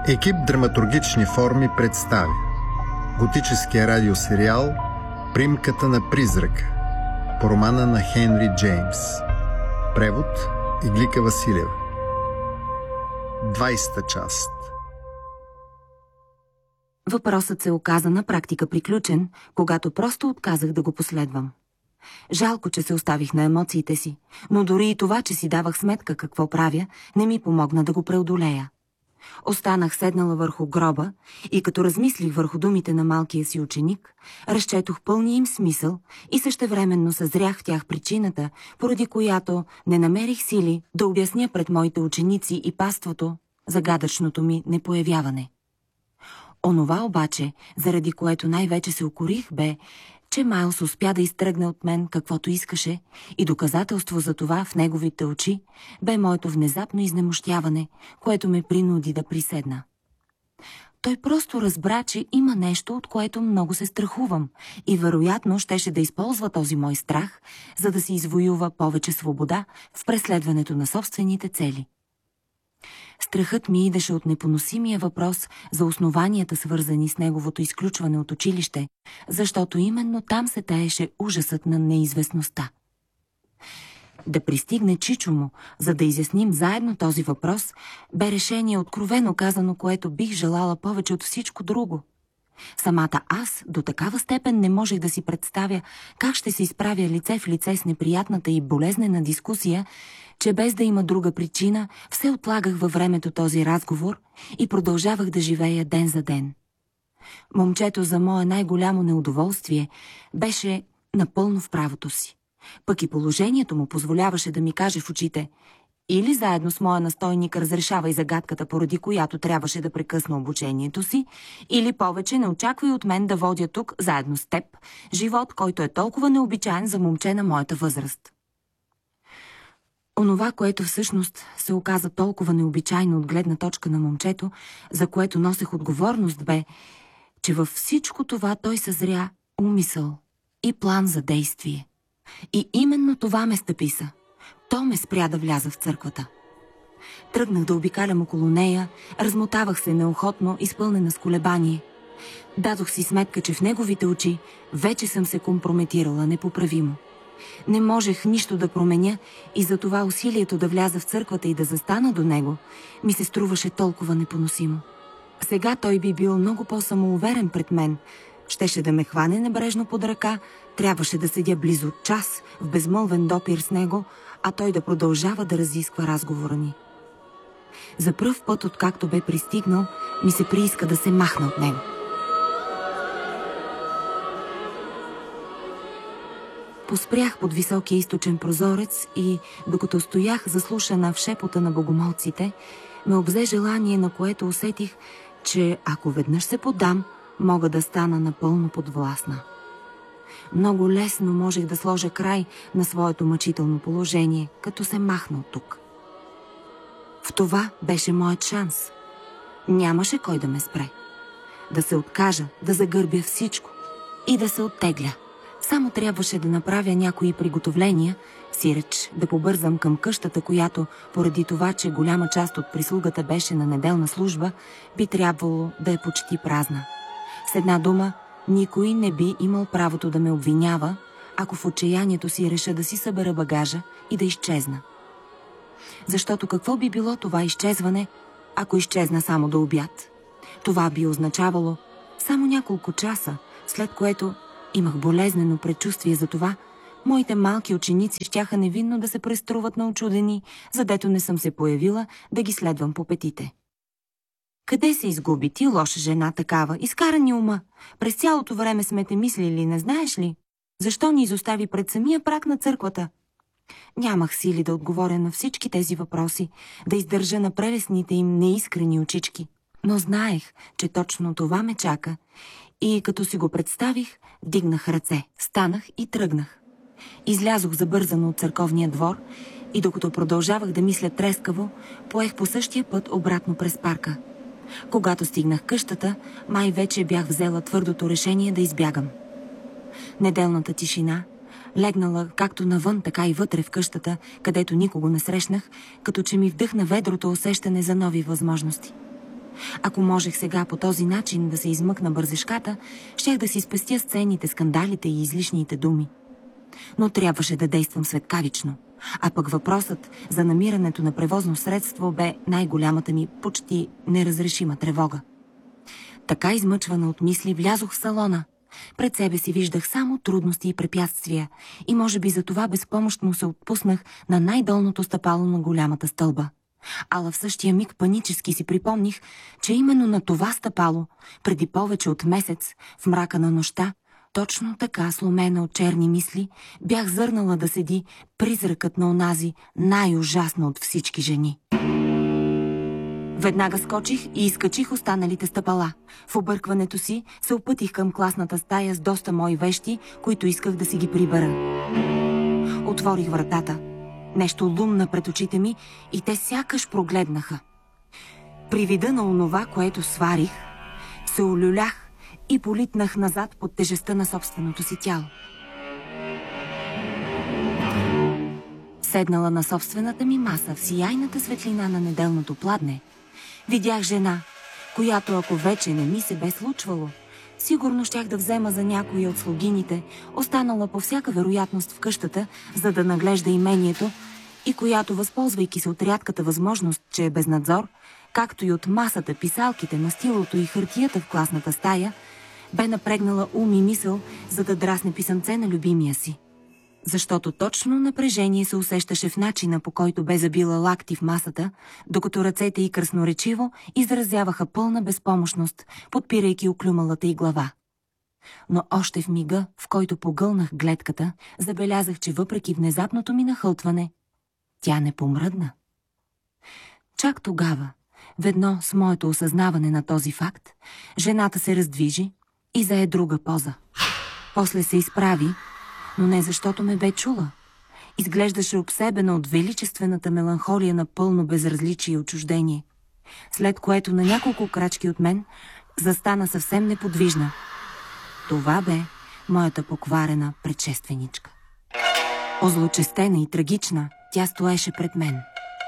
Екип драматургични форми представя готическия радиосериал "Примката на призрака" по романа на Хенри Джеймс. Превод Иглика Василева. 20-та част. Въпросът се оказа на практика приключен, когато просто отказах да го последвам. Жалко, че се оставих на емоциите си, но дори и това, че си давах сметка какво правя, не ми помогна да го преодолея. Останах седнала върху гроба и като размислих върху думите на малкия си ученик, разчетох пълния им смисъл и същевременно съзрях в тях причината, поради която не намерих сили да обясня пред моите ученици и паството загадъчното ми непоявяване. Онова обаче, заради което най-вече се укорих, бе, че Майлс успя да изтръгне от мен каквото искаше и доказателство за това в неговите очи бе моето внезапно изнемощяване, което ме принуди да приседна. Той просто разбра, че има нещо, от което много се страхувам и вероятно щеше да използва този мой страх, за да си извоюва повече свобода в преследването на собствените цели. Страхът ми идеше от непоносимия въпрос за основанията, свързани с неговото изключване от училище, защото именно там се таеше ужасът на неизвестността. Да пристигне Чичо му, за да изясним заедно този въпрос, бе решение откровено казано, което бих желала повече от всичко друго. Самата аз до такава степен не можех да си представя как ще се изправя лице в лице с неприятната и болезнена дискусия, че без да има друга причина, все отлагах във времето този разговор и продължавах да живея ден за ден. Момчето, за мое най-голямо неудоволствие, беше напълно в правото си. Пък и положението му позволяваше да ми каже в очите: или заедно с моя настойник разрешавай загадката, поради която трябваше да прекъсна обучението си, или повече не очаквай от мен да водя тук, заедно с теб, живот, който е толкова необичаен за момче на моята възраст. Онова, което всъщност се оказа толкова необичайно от гледна точка на момчето, за което носех отговорност, бе, че във всичко това той съзря умисъл и план за действие. И именно това ме стъписа. То ме спря да вляза в църквата. Тръгнах да обикалям около нея, размотавах се неохотно, изпълнена с колебание. Дадох си сметка, че в неговите очи вече съм се компрометирала непоправимо. Не можех нищо да променя и затова усилието да вляза в църквата и да застана до него ми се струваше толкова непоносимо. Сега той би бил много по-самоуверен пред мен. Щеше да ме хване небрежно под ръка, трябваше да седя близо час в безмълвен допир с него, а той да продължава да разисква разговора ни. За пръв път, откакто бе пристигнал, ми се прииска да се махна от него. Поспрях под високия източен прозорец и, докато стоях заслушана в шепота на богомолците, ме обзе желание, на което усетих, че ако веднъж се поддам, мога да стана напълно подвластна. Много лесно можех да сложа край на своето мъчително положение, като се махна от тук. В това беше моят шанс. Нямаше кой да ме спре. Да се откажа, да загърбя всичко и да се оттегля. Само трябваше да направя някои приготовления, сиреч да побързам към къщата, която, поради това, че голяма част от прислугата беше на неделна служба, би трябвало да е почти празна. С една дума, никой не би имал правото да ме обвинява, ако в отчаянието си реша да си събера багажа и да изчезна. Защото какво би било това изчезване, ако изчезна само до обяд? Това би означавало само няколко часа, след което имах болезнено предчувствие за това, моите малки ученици щяха невинно да се преструват на учудени, задето не съм се появила да ги следвам по петите. Къде се изгуби ти, лоша жена такава? Изкара ни ума. През цялото време сме те мислили, не знаеш ли? Защо ни изостави пред самия праг на църквата? Нямах сили да отговоря на всички тези въпроси, да издържа на прелесните им неискрени очички. Но знаех, че точно това ме чака и като си го представих, дигнах ръце, станах и тръгнах. Излязох забързано от църковния двор и докато продължавах да мисля трескаво, поех по същия път обратно през парка. Когато стигнах къщата, май вече бях взела твърдото решение да избягам. Неделната тишина, легнала както навън, така и вътре в къщата, където никого не срещнах, като че ми вдъхна ведрото усещане за нови възможности. Ако можех сега по този начин да се измъкна бързешката, щях да си спестя сцените, скандалите и излишните думи. Но трябваше да действам светкавично, а пък въпросът за намирането на превозно средство бе най-голямата ми, почти неразрешима тревога. Така измъчвана от мисли влязох в салона. Пред себе си виждах само трудности и препятствия и може би за това безпомощно се отпуснах на най-долното стъпало на голямата стълба. Ала в същия миг панически си припомних, че именно на това стъпало, преди повече от месец, в мрака на нощта, точно така, сломена от черни мисли, бях зърнала да седи призракът на онази най-ужасна от всички жени. Веднага скочих и изкачих останалите стъпала. В объркването си се опътих към класната стая с доста мои вещи, които исках да си ги прибера. Отворих вратата. Нещо лумна пред очите ми и те сякаш прогледнаха. При вида на онова, което сварих, се олюлях и политнах назад под тежестта на собственото си тяло. Седнала на собствената ми маса в сияйната светлина на неделното пладне, видях жена, която ако вече не ми се бе случвало, сигурно щях да взема за някоя от слугините, останала по всяка вероятност в къщата, за да наглежда имението, и която, възползвайки се от рядката възможност, че е без надзор, както и от масата, писалките, настилото и хартията в класната стая, бе напрегнала ум и мисъл, за да драсне писъмце на любимия си. Защото точно напрежение се усещаше в начина, по който бе забила лакти в масата, докато ръцете й красноречиво изразяваха пълна безпомощност, подпирайки оклюмалата й глава. Но още в мига, в който погълнах гледката, забелязах, че въпреки внезапното ми нахълтване, тя не помръдна. Чак тогава, ведно с моето осъзнаване на този факт, жената се раздвижи и зае друга поза. После се изправи, но не защото ме бе чула. Изглеждаше обсебена от величествената меланхолия на пълно безразличие и отчуждение, след което на няколко крачки от мен застана съвсем неподвижна. Това бе моята покварена предшественичка. Озлочестена и трагична, тя стоеше пред мен.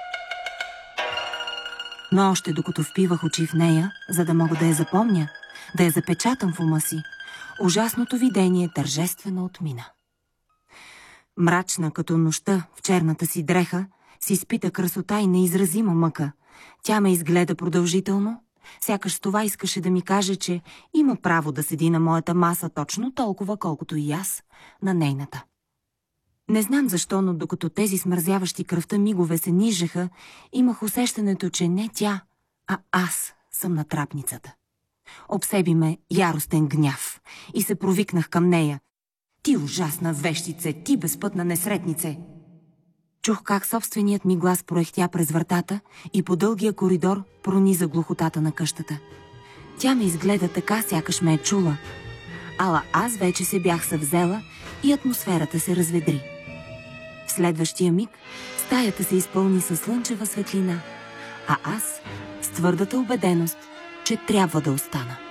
Но още докато впивах очи в нея, за да мога да я запомня, да я запечатам в ума си, ужасното видение тържествено отмина. Мрачна като нощта в черната си дреха, си изпита красота и неизразима мъка. Тя ме изгледа продължително, сякаш с това искаше да ми каже, че има право да седи на моята маса точно толкова, колкото и аз на нейната. Не знам защо, но докато тези смързяващи кръвта мигове се нижеха, имах усещането, че не тя, а аз съм на трапницата. Обсеби ме яростен гняв и се провикнах към нея. Ти ужасна вещице, ти безпътна несретнице! Чух как собственият ми глас проехтя през вратата и по дългия коридор прониза глухотата на къщата. Тя ме изгледа така, сякаш ме е чула. Ала аз вече се бях съвзела и атмосферата се разведри. В следващия миг стаята се изпълни със слънчева светлина, а аз с твърдата убеденост, че трябва да остана.